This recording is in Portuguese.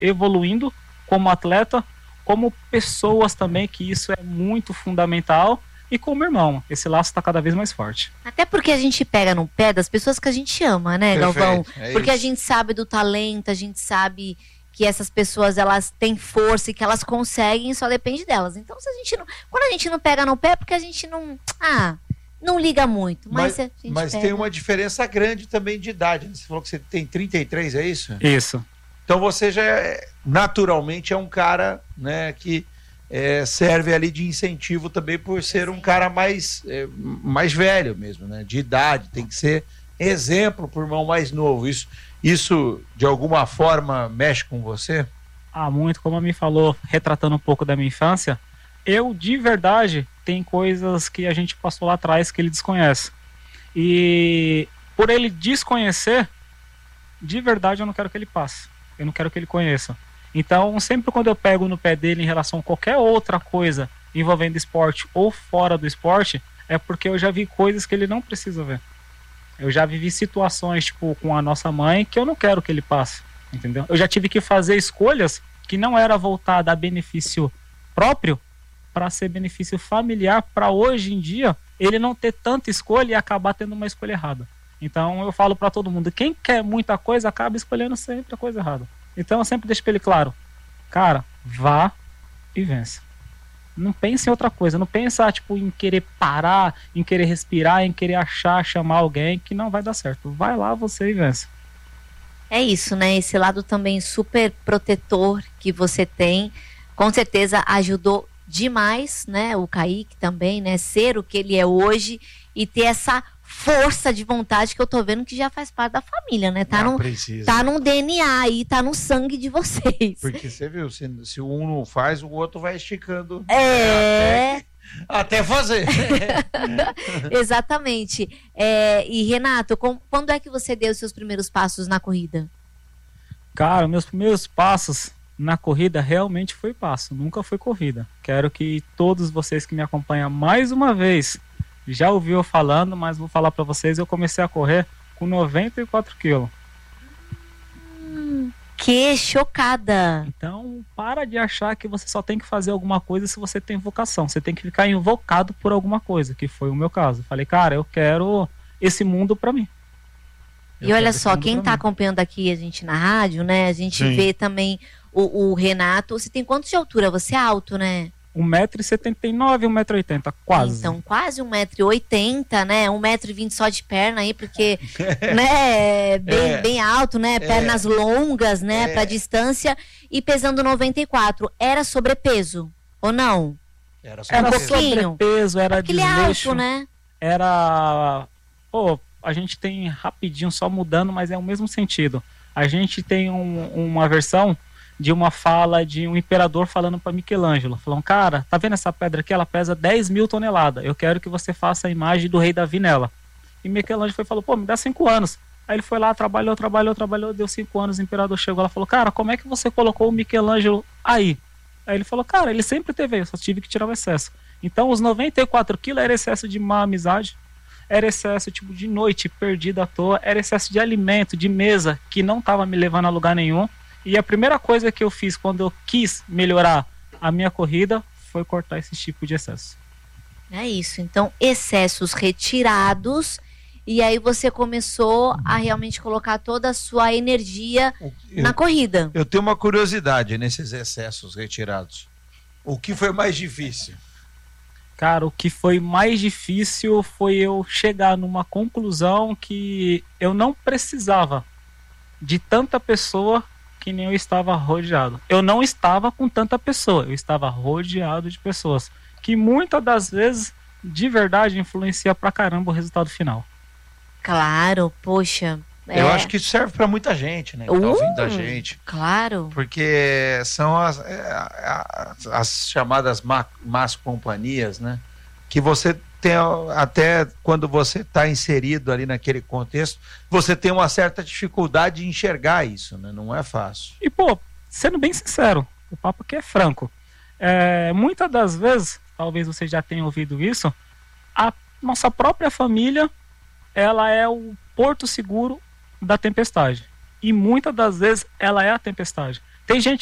evoluindo como atleta, como pessoas também, que isso é muito fundamental, e como irmão, esse laço está cada vez mais forte. Até porque a gente pega no pé das pessoas que a gente ama, né, Galvão? Porque isso. a gente sabe do talento, a gente sabe que essas pessoas, elas têm força e que elas conseguem, só depende delas. Então, se a gente não, quando a gente não pega no pé, é porque a gente não liga muito. Mas tem uma diferença grande também de idade. Você falou que você tem 33, é isso? Isso. Então você já naturalmente é um cara, né, que serve ali de incentivo também por ser um cara mais velho mesmo, né, de idade. Tem que ser exemplo para o irmão mais novo. Isso de alguma forma mexe com você? Muito, como a mim falou, retratando um pouco da minha infância, eu de verdade tem coisas que a gente passou lá atrás que ele desconhece. E por ele desconhecer, de verdade eu não quero que ele passe. Eu não quero que ele conheça. Então, sempre quando eu pego no pé dele em relação a qualquer outra coisa envolvendo esporte ou fora do esporte, é porque eu já vi coisas que ele não precisa ver. Eu já vivi situações, tipo, com a nossa mãe, que eu não quero que ele passe, entendeu? Eu já tive que fazer escolhas que não era voltada a benefício próprio, para ser benefício familiar, para hoje em dia ele não ter tanta escolha e acabar tendo uma escolha errada. Então eu falo para todo mundo, quem quer muita coisa acaba escolhendo sempre a coisa errada. Então eu sempre deixo para ele claro, cara, vá e vença. Não pense em outra coisa, não pensa tipo, em querer parar, em querer respirar, em querer chamar alguém, que não vai dar certo. Vai lá você e vença. É isso, né? Esse lado também super protetor que você tem, com certeza ajudou demais, né? O Kaique também, né? Ser o que ele é hoje e ter essa força de vontade que eu tô vendo que já faz parte da família, né? Tá no DNA aí, tá no sangue de vocês. Porque você viu, se um não faz, o outro vai esticando. Até fazer. Exatamente. E Renato, quando é que você deu os seus primeiros passos na corrida? Cara, meus primeiros passos na corrida realmente foi passo, nunca foi corrida. Quero que todos vocês que me acompanham mais uma vez já ouviu eu falando, mas vou falar para vocês, eu comecei a correr com 94 quilos. Que chocada! Então, para de achar que você só tem que fazer alguma coisa se você tem vocação. Você tem que ficar invocado por alguma coisa, que foi o meu caso. Falei, cara, eu quero esse mundo para mim. E olha só, quem tá acompanhando aqui a gente na rádio, né? A gente vê também o Renato. Você tem quanto de altura? Você é alto, né? 1,79 m, 1,80 m, quase. Então, quase 1,80 m, né? 1,20 m só de perna aí, porque, né, bem alto, né? Pernas longas, né, pra distância. E pesando 94. Era sobrepeso, ou não? Era sobrepeso, era porque desleixo. Ele é alto, né? Era... a gente tem rapidinho, só mudando, mas é o mesmo sentido. A gente tem uma versão de uma fala de um imperador falando para Michelangelo, falando, cara, tá vendo essa pedra aqui? Ela pesa 10.000 toneladas, eu quero que você faça a imagem do rei Davi nela. E Michelangelo falou, me dá 5 anos. Aí ele foi lá, trabalhou, deu 5 anos, o imperador chegou lá e falou, cara, como é que você colocou o Michelangelo aí? Aí ele falou, cara, ele sempre teve aí, eu só tive que tirar o excesso. Então os 94 quilos era excesso de má amizade, era excesso tipo de noite perdida à toa, era excesso de alimento, de mesa, que não tava me levando a lugar nenhum. E a primeira coisa que eu fiz quando eu quis melhorar a minha corrida foi cortar esse tipo de excesso. É isso, então excessos retirados, e aí você começou a realmente colocar toda a sua energia na corrida. Eu tenho uma curiosidade nesses excessos retirados. O que foi mais difícil? Cara, o que foi mais difícil foi eu chegar numa conclusão que eu não precisava de tanta pessoa que nem eu estava rodeado. Eu não estava com tanta pessoa, eu estava rodeado de pessoas que muitas das vezes, de verdade, influencia pra caramba o resultado final. Claro, poxa. Eu acho que isso serve pra muita gente, né? Que tá ouvindo a gente. Claro. Porque são as chamadas más companhias, né? Que você tem, até quando você está inserido ali naquele contexto, você tem uma certa dificuldade de enxergar isso, né? Não é fácil. E, sendo bem sincero, o papo aqui é franco. Muitas das vezes, talvez você já tenha ouvido isso, a nossa própria família, ela é o porto seguro da tempestade. E muitas das vezes ela é a tempestade. Tem gente